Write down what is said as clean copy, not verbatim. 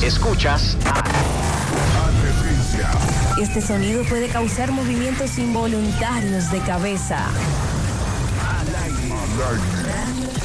Escuchas Advertencia. Este sonido puede causar movimientos involuntarios de cabeza. Al aire.